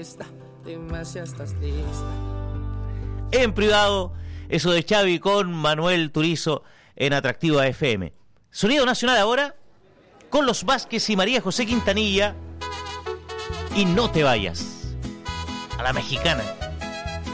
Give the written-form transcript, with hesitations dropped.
lista, dime si estás lista. En privado, eso de Xavi con Manuel Turizo en Atractiva FM. Sonido nacional ahora, con los Vázquez y María José Quintanilla. Y no te vayas. A la mexicana.